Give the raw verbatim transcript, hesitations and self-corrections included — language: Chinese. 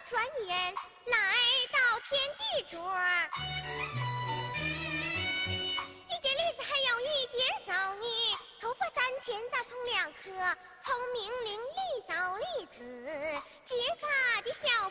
转眼来到天地桌儿，一点栗子还有一点枣泥，头发簪前大葱两颗，聪明伶俐捣栗子，结发的小